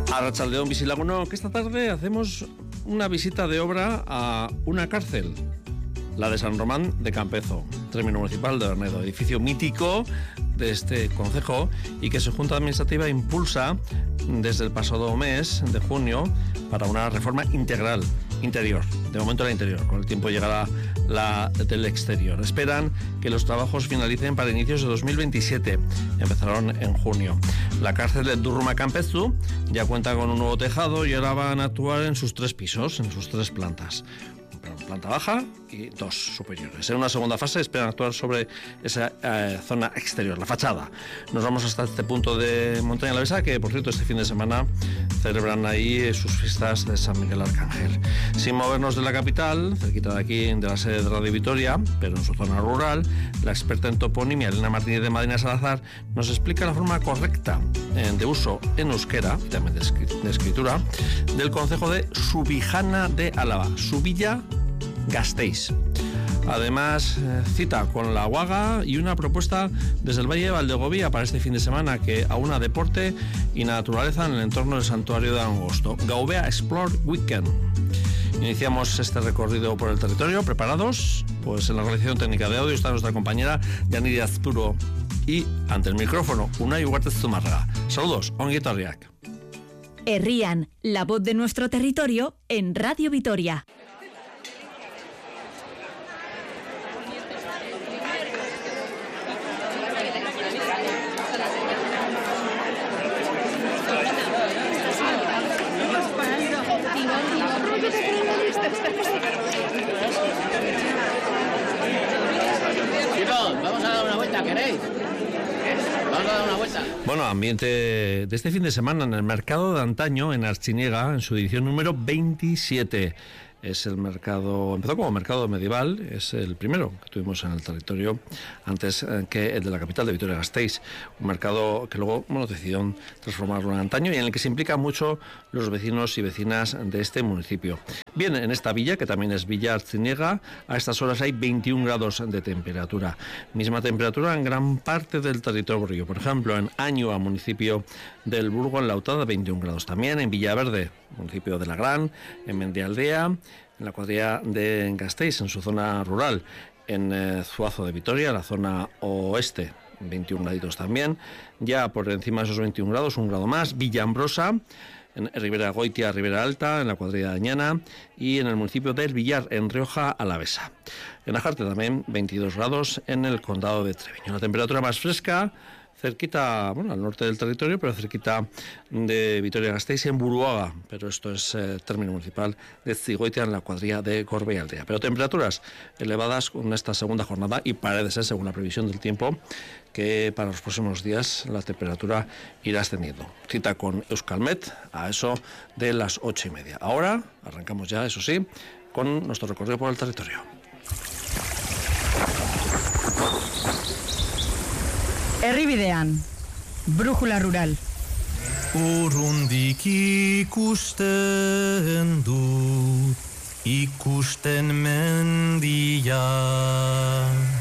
Arratsaldeon Bizilaguno, que esta tarde hacemos una visita de obra a una cárcel, la de San Román de Campezo, término municipal de Bernedo, edificio mítico de este concejo y que su Junta Administrativa impulsa desde el pasado mes de junio para una reforma integral, interior, de momento la interior, con el tiempo llegará la del exterior. Esperan que los trabajos finalicen para inicios de 2027, empezaron en junio. La cárcel de Durruma Campezu ya cuenta con un nuevo tejado y ahora van a actuar en sus 3 pisos, en sus 3 plantas. Planta baja y 2 superiores. En una segunda fase esperan actuar sobre esa zona exterior, la fachada. Nos vamos hasta este punto de Montaña la Besa, que por cierto este fin de semana celebran ahí sus fiestas de San Miguel Arcángel. Sin movernos de la capital, cerquita de aquí, de la sede de Radio Vitoria, pero en su zona rural, la experta en toponimia Elena Martínez de Madina Salazar nos explica la forma correcta de uso en euskera, también de escritura, del concejo de Subijana de Álava, Subilla Gasteiz. Además, cita con la Guaga y una propuesta desde el Valle de Valdegovía para este fin de semana que aúna deporte y naturaleza en el entorno del santuario de Angosto. Gaubea Explore Weekend. Iniciamos este recorrido por el territorio. ¿Preparados? Pues en la realización técnica de audio está nuestra compañera Yaniri Azpuro y ante el micrófono Unai Ugarte Zumárraga. Saludos, ongi etorriak. Herrian, la voz de nuestro territorio en Radio Vitoria. Vamos a dar una vuelta, ¿queréis? Vamos a dar una vuelta. Bueno, ambiente de este fin de semana en el mercado de antaño en Artziniega, en su edición número 27. Es el mercado, empezó como mercado medieval, es el primero que tuvimos en el territorio antes que el de la capital de Vitoria-Gasteiz, un mercado que luego, decidieron transformarlo en antaño y en el que se implican mucho los vecinos y vecinas de este municipio. Bien, en esta villa, que también es Villa Artziniega, a estas horas hay 21 grados de temperatura. Misma temperatura en gran parte del territorio. Por ejemplo, en Añua, municipio del Burgo, en Lautada, 21 grados. También en Villaverde, municipio de La Gran, en Mendialdea, en la cuadrilla de Gasteiz, en su zona rural, en Zuazo de Vitoria, la zona oeste, 21 graditos también. Ya por encima de esos 21 grados, un grado más. Villambrosa, en Ribera Goitia, Ribera Alta, en la cuadrilla de Añana y en el municipio del Villar, en Rioja Alavesa. En Ajarte también 22 grados en el condado de Treviño. La temperatura más fresca, cerquita, al norte del territorio, pero cerquita de Vitoria-Gasteiz, en Buruaga, pero esto es término municipal de Zigoitia, en la cuadrilla de Gorbeialdea. Pero temperaturas elevadas con esta segunda jornada y parece ser, según la previsión del tiempo, que para los próximos días la temperatura irá ascendiendo. Cita con Euskalmet a eso de las 8:30. Ahora arrancamos ya, eso sí, con nuestro recorrido por el territorio. Herribidean, brújula rural. Urrundik ikusten dut, ikusten mendia.